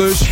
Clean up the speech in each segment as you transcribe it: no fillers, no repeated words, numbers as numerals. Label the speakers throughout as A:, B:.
A: Dus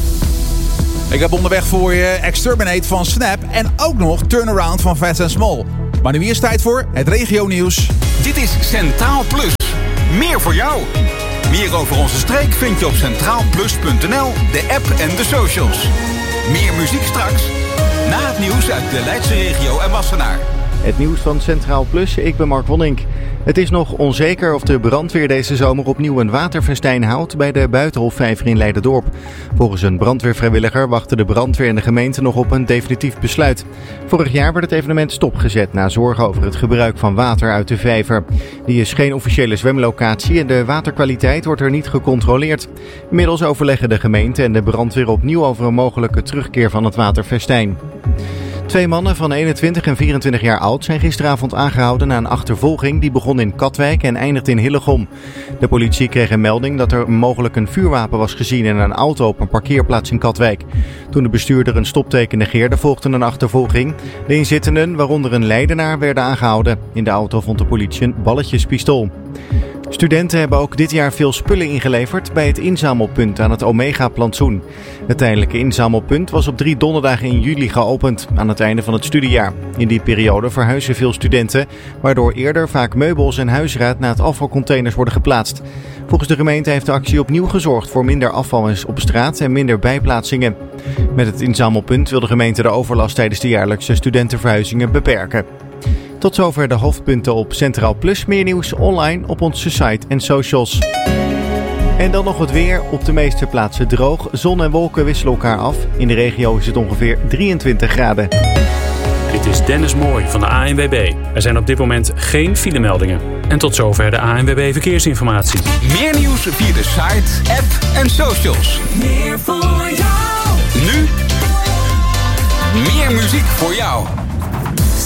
A: ik heb onderweg voor je Exterminate van Snap en ook nog Turnaround van Fats & Small. Maar nu eerst tijd voor het regionieuws.
B: Dit is Centraal Plus. Meer voor jou. Meer over onze streek vind je op centraalplus.nl, de app en de socials. Meer muziek straks. Na het nieuws uit de Leidse regio en Wassenaar.
C: Het nieuws van Centraal Plus, ik ben Mark Wonink. Het is nog onzeker of de brandweer deze zomer opnieuw een waterfestijn houdt bij de Buitenhofvijver in Leiderdorp. Volgens een brandweervrijwilliger wachten de brandweer en de gemeente nog op een definitief besluit. Vorig jaar werd het evenement stopgezet na zorgen over het gebruik van water uit de vijver. Die is geen officiële zwemlocatie en de waterkwaliteit wordt er niet gecontroleerd. Inmiddels overleggen de gemeente en de brandweer opnieuw over een mogelijke terugkeer van het waterfestijn. 2 mannen van 21 en 24 jaar oud zijn gisteravond aangehouden na een achtervolging die begon in Katwijk en eindigt in Hillegom. De politie kreeg een melding dat er mogelijk een vuurwapen was gezien in een auto op een parkeerplaats in Katwijk. Toen de bestuurder een stopteken negeerde, volgde een achtervolging. De inzittenden, waaronder een Leidenaar, werden aangehouden. In de auto vond de politie een balletjespistool. Studenten hebben ook dit jaar veel spullen ingeleverd bij het inzamelpunt aan het Omega-plantsoen. Het tijdelijke inzamelpunt was op 3 donderdagen in juli geopend, aan het einde van het studiejaar. In die periode verhuizen veel studenten, waardoor eerder vaak meubels en huisraad naar het afvalcontainers worden geplaatst. Volgens de gemeente heeft de actie opnieuw gezorgd voor minder afval op straat en minder bijplaatsingen. Met het inzamelpunt wil de gemeente de overlast tijdens de jaarlijkse studentenverhuizingen beperken. Tot zover de hoofdpunten op Centraal Plus. Meer nieuws online op onze site en socials. En dan nog het weer. Op de meeste plaatsen droog. Zon en wolken wisselen elkaar af. In de regio is het ongeveer 23 graden.
D: Dit is Dennis Mooij van de ANWB. Er zijn op dit moment geen filemeldingen. En tot zover de ANWB Verkeersinformatie.
B: Meer nieuws via de site, app en socials.
E: Meer voor jou.
B: Nu meer muziek voor jou.